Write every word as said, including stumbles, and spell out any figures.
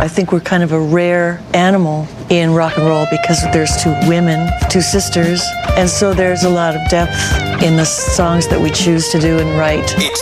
I think we're kind of a rare animal in rock and roll because there's two women, two sisters, and so there's a lot of depth in the songs that we choose to do and write. It's